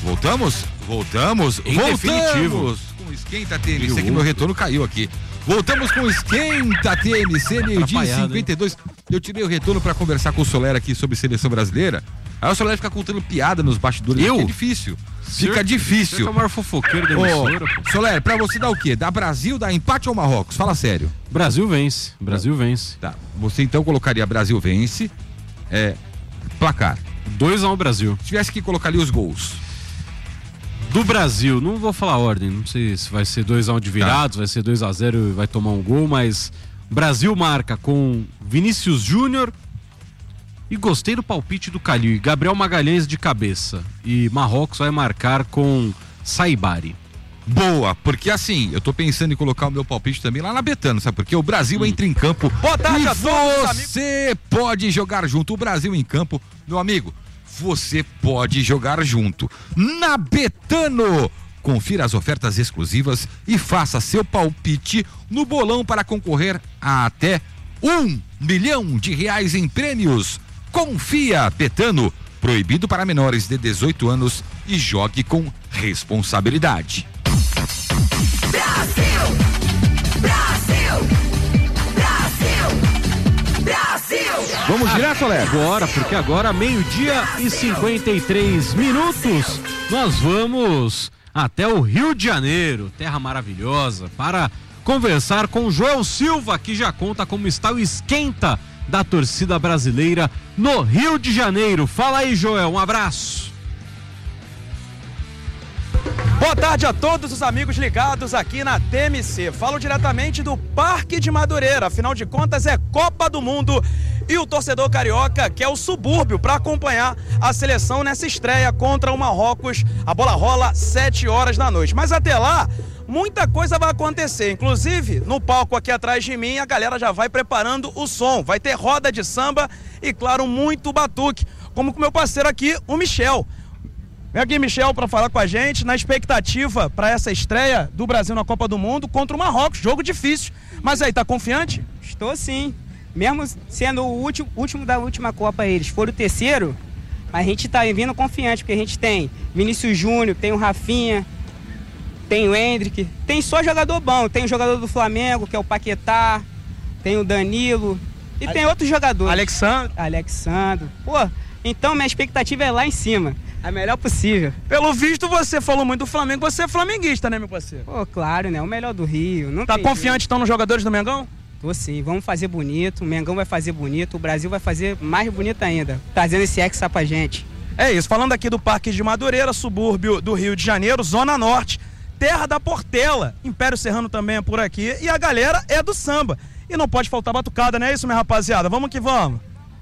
Voltamos? Voltamos. Definitivo. Com o Esquenta TMC, que meu retorno caiu aqui. Voltamos com o Esquenta TMC, meio-dia e 52. Eu tirei o retorno pra conversar com o Soler aqui sobre seleção brasileira. Aí o Soler fica contando piada nos bastidores. É difícil. Fica difícil. Você é o maior fofoqueiro da emissora. Soler, pra você dar o quê? Dá Brasil, dá empate ou Marrocos? Fala sério. Brasil vence. Brasil vence. Tá. Você então colocaria Brasil vence. Placar. 2-1 Brasil. Se tivesse que colocar ali os gols. Do Brasil, não vou falar a ordem, não sei se vai ser 2-1 de virados, vai ser 2-0 e vai tomar um gol, mas Brasil marca com Vinícius Júnior e gostei do palpite do Calil, e Gabriel Magalhães de cabeça, e Marrocos vai marcar com Saibari. Boa, porque assim, eu tô pensando em colocar o meu palpite também lá na Betano, sabe? Porque o Brasil entra em campo. Boa tarde e a todos, você pode jogar junto. O Brasil em campo, meu amigo, você pode jogar junto. Na Betano! Confira as ofertas exclusivas e faça seu palpite no bolão para concorrer a até R$1 milhão em prêmios. Confia, Betano. Proibido para menores de 18 anos e jogue com responsabilidade. Brasil! Brasil! Brasil! Brasil! Vamos girar, Soler? Bora, porque agora, meio-dia e 53 minutos, nós vamos até o Rio de Janeiro, terra maravilhosa, para conversar com o Joel Silva, que já conta como está o esquenta da torcida brasileira no Rio de Janeiro. Fala aí, Joel, um abraço. Boa tarde a todos os amigos ligados aqui na TMC. Falo diretamente do Parque de Madureira, afinal de contas é Copa do Mundo e o torcedor carioca quer o subúrbio para acompanhar a seleção nessa estreia contra o Marrocos. A bola rola 7 horas da noite, mas até lá muita coisa vai acontecer, inclusive no palco aqui atrás de mim a galera já vai preparando o som, vai ter roda de samba e claro, muito batuque, como com meu parceiro aqui, o Michel. Vem aqui, Michel, para falar com a gente na expectativa para essa estreia do Brasil na Copa do Mundo contra o Marrocos, jogo difícil, mas aí, tá confiante? Estou sim, mesmo sendo o último da última Copa eles foram o terceiro, a gente tá vindo confiante, porque a gente tem Vinícius Júnior, tem o Rafinha, tem o Hendrick, tem só jogador bom, tem o jogador do Flamengo, que é o Paquetá, tem o Danilo, e tem outros jogadores. Alexandre. Pô, então minha expectativa é lá em cima, a melhor possível. Pelo visto, você falou muito do Flamengo, você é flamenguista, né, meu parceiro? Pô, claro, né, o melhor do Rio. Não tá confiante então nos jogadores do Mengão? Tô sim, vamos fazer bonito, o Mengão vai fazer bonito, o Brasil vai fazer mais bonito ainda, trazendo esse hexa pra gente. É isso, falando aqui do Parque de Madureira, subúrbio do Rio de Janeiro, Zona Norte, terra da Portela, Império Serrano também é por aqui, e a galera é do samba. E não pode faltar batucada, não é isso, minha rapaziada? Vamos que vamos!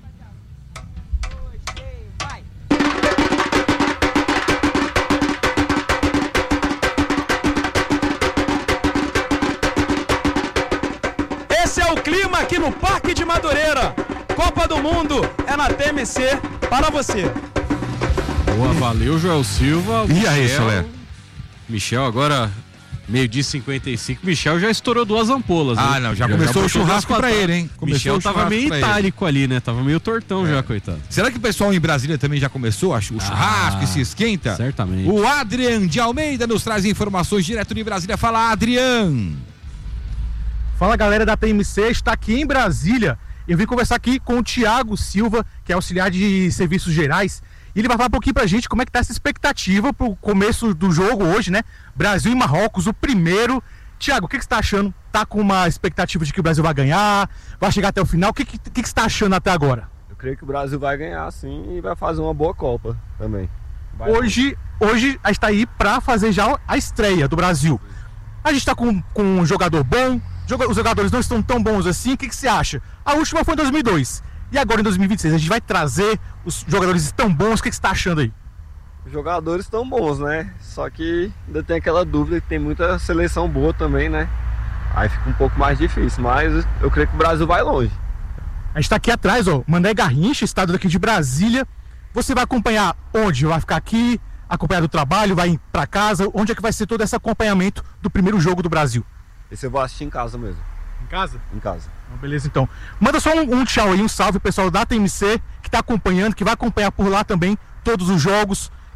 Esse é o clima aqui no Parque de Madureira. Copa do Mundo é na TMC para você. Boa, valeu, Joel Silva. E aí, Soler? Michel, agora meio-dia e 55. Michel já estourou 2 ampolas. Ah, né? não, já começou o churrasco pra ele, hein? Michel tava meio itálico ali, né? Tava meio tortão já, coitado. Será que o pessoal em Brasília também já começou o churrasco e se esquenta? Certamente. O Adrian de Almeida nos traz informações direto de Brasília. Fala, Adrian! Fala, galera da TMC, está aqui em Brasília. Eu vim conversar aqui com o Thiago Silva, que é auxiliar de serviços gerais. E ele vai falar um pouquinho pra gente como é que tá essa expectativa pro começo do jogo hoje, né? Brasil e Marrocos, o primeiro. Thiago, o que você tá achando? Tá com uma expectativa de que o Brasil vai ganhar? Vai chegar até o final? O que você tá achando até agora? Eu creio que o Brasil vai ganhar, sim, e vai fazer uma boa Copa também. Hoje a gente tá aí pra fazer já a estreia do Brasil. A gente tá com um jogador bom, os jogadores não estão tão bons assim. O que você acha? A última foi em 2002. E agora em 2026, a gente vai trazer os jogadores tão bons, o que você está achando aí? Os jogadores estão bons, né? Só que ainda tem aquela dúvida que tem muita seleção boa também, né? Aí fica um pouco mais difícil, mas eu creio que o Brasil vai longe. A gente está aqui atrás, ó, Mané Garrincha, estado daqui de Brasília. Você vai acompanhar onde? Vai ficar aqui, acompanhar do trabalho, vai para casa? Onde é que vai ser todo esse acompanhamento do primeiro jogo do Brasil? Esse eu vou assistir em casa mesmo. Em casa? Em casa. Beleza, então. Manda só um tchau aí, um salve pessoal da TMC que tá acompanhando, que vai acompanhar por lá também todos os jogos.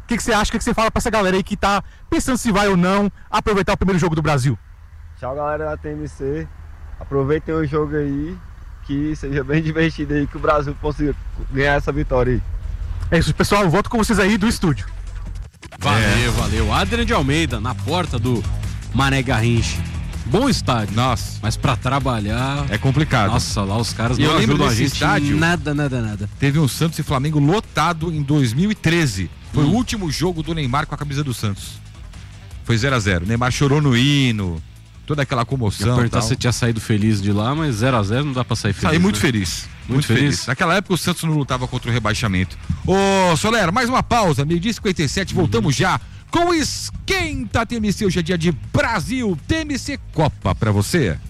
que você acha? O que você fala pra essa galera aí que tá pensando se vai ou não aproveitar o primeiro jogo do Brasil? Tchau, galera da TMC. Aproveitem o jogo aí, que seja bem divertido aí, que o Brasil consiga ganhar essa vitória aí. É isso, pessoal. Eu volto com vocês aí do estúdio. Valeu. Adriano de Almeida, na porta do Mané Garrincha. Bom estádio. Nossa. Mas pra trabalhar... É complicado. Nossa, lá os caras E eu não lembro ajudam a desse gente estádio. nada. Teve um Santos e Flamengo lotado em 2013. Foi o último jogo do Neymar com a camisa do Santos. Foi 0x0. Neymar chorou no hino, toda aquela comoção. Perguntar se tinha saído feliz de lá, mas 0x0 não dá pra sair feliz. Saí muito né? feliz. Muito feliz? Naquela época o Santos não lutava contra o rebaixamento. Ô, Soler, mais uma pausa, 12h57, voltamos já com o Esquenta TMC. Hoje é dia de Brasil, TMC Copa pra você.